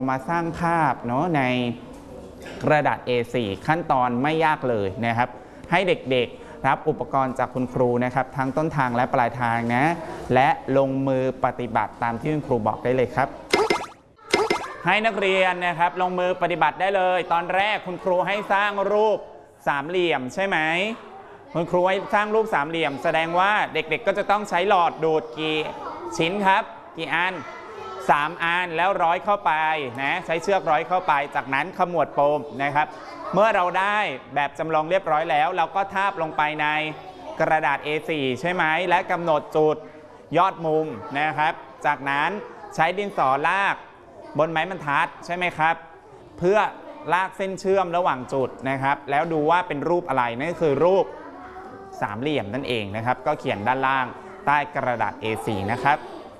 มาสร้างภาพเนาะในกระดาษ A4 ขั้นตอนไม่ยากเลยนะครับให้เด็กๆรับอุปกรณ์จากคุณครูนะครับทั้งต้นทางและปลายทางนะและลงมือปฏิบัติตามที่คุณครูบอกได้เลยครับให้นักเรียนนะครับลงมือปฏิบัติได้เลยตอนแรกคุณครูให้สร้างรูปสามเหลี่ยมใช่ไหมคุณครูให้สร้างรูปสามเหลี่ยมแสดงว่าเด็กๆก็จะต้องใช้หลอดดูดกี่ชิ้นครับกี่อัน3 อันแล้วร้อยเข้าไปนะใช้เชือกร้อยเข้าไปจากนั้นขมวดปมนะครับเมื่อเราได้แบบจำลองเรียบร้อยแล้วเราก็ทาบลงไปในกระดาษ A4 ใช่ไหมและกำหนดจุดยอดมุมนะครับจากนั้นใช้ดินสอลากบนไม้บรรทัดใช่ไหมครับเพื่อลากเส้นเชื่อมระหว่างจุดนะครับแล้วดูว่าเป็นรูปอะไรนั่นคือรูปสามเหลี่ยมนั่นเองนะครับก็เขียนด้านล่างใต้กระดาษ A4 นะครับ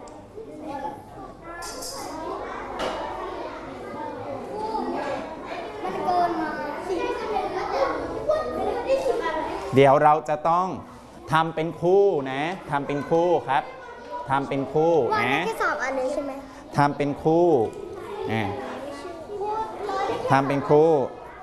เดี๋ยวเราจะต้องทำเป็นคู่นะทำเป็นคู่ครับทำเป็นคู่นะแค่3 อันนี้ใช่ไหมทำเป็นคู่ทำเป็นคู่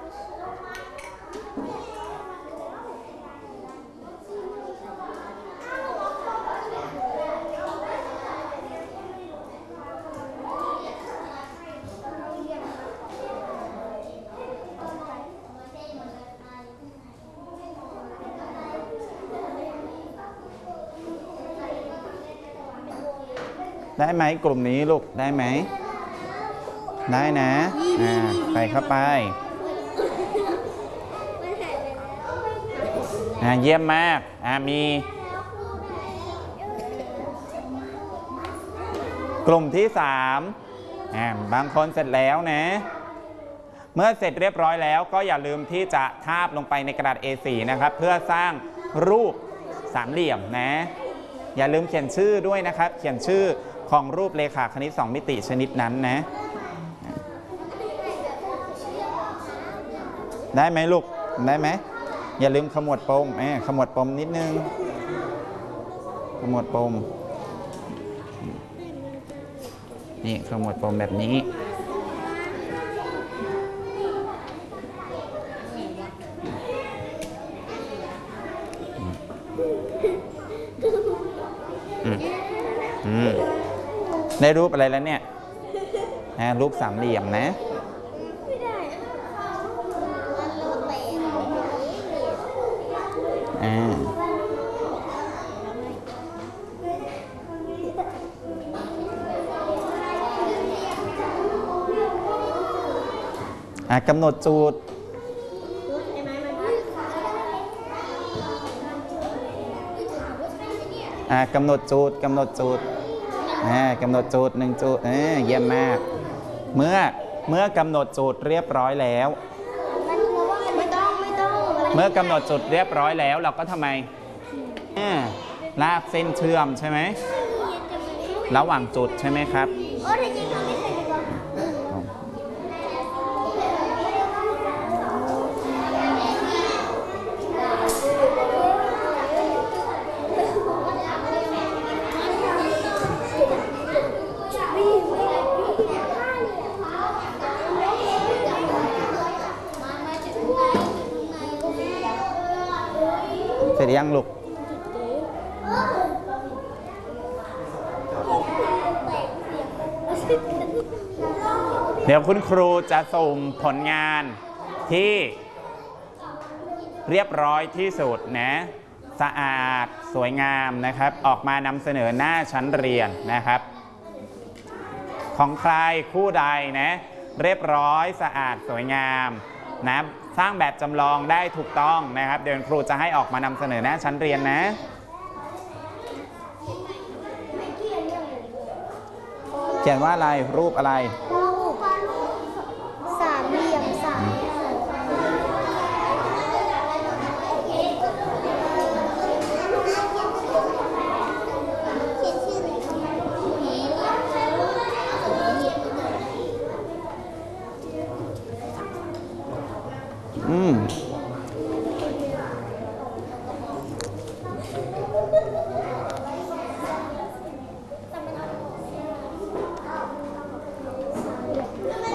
ได้ไหมกลุ่มนี้ลูกได้ไหมได้นะใส่เข้าไปเยี่ยมมากมีกลุ่มที่3บางคนเสร็จแล้วนะเมื่อเสร็จเรียบร้อยแล้วก็อย่าลืมที่จะทาบลงไปในกระดาษ A4 นะครับเพื่อสร้างรูปสามเหลี่ยมนะอย่าลืมเขียนชื่อด้วยนะครับเขียนชื่อของรูปเรขาคณิต2 มิติชนิดนั้นนะได้ไหมลูกได้ไหมอย่าลืมขมวดปมขมวดปมนิดนึงขมวดปมนี่ขมวดปมแบบนี้ได้รูปอะไรแล้วเนี่ยรูปสามเหลี่ยมนะกำหนดจุดกำหนดจุด1 จุดเยี่ยมมากเมื่อกำหนดจุดเรียบร้อยแล้วเมื่อกำหนดจุดเรียบร้อยแล้วเราก็ทำไมลากเส้นเชื่อมใช่ไหมระหว่างจุดใช่ไหมครับเสร็จยังลูกเดี๋ยวคุณครูจะส่งผลงานที่เรียบร้อยที่สุดนะสะอาดสวยงามนะครับออกมานำเสนอหน้าชั้นเรียนนะครับของใครคู่ใดนะเรียบร้อยสะอาดสวยงามนะสร้างแบบจำลองได้ถูกต้องนะครับเดี๋ยวครูจะให้ออกมานำเสนอหน้าชั้นเรียนนะเขียนว่าอะไรรูปอะไรสามเหลี่ยม